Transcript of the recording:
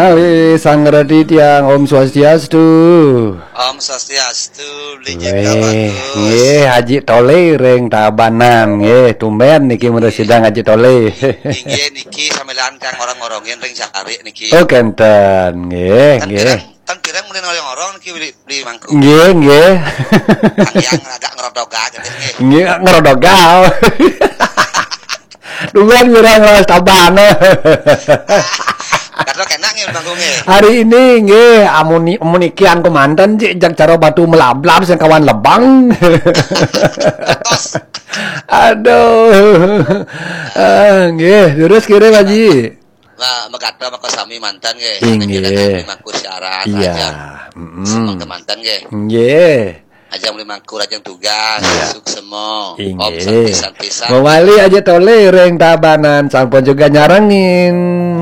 Ali Sang Raditya Om Swastiastu. Om Swastiastu, beli jaga Nggih, bagus. nggih Haji Tole reng tabanan nggih tumben niki mun sidang Haji Tole. Inggih niki samelan kang orang-orongin ring cari niki. Oh kenten nggih nggih. Tan pirang mun orang-orang niki beli mangkuk. Nggih nggih. Yang agak ngerodoga gede nggih. Nggih ngerodogal. Tumben mirang los tabanan. Kadang kena nggih manggungnya. Hari ini nggih amunikian komandan cik jak cara batu melablab sing kawan lebang. Tos. Aduh. Nggih, terus kirim Haji. Nah, megata maka sami mantan nggih. Nggih. Mangku siaran Iya. aja. Semang mantan nggih. Nggih. Aja beli mangku rajang tugas, suk semo. Om Inggih. pisan-pisan. Mawali aja Tole reng tabanan sampun juga nyarengin.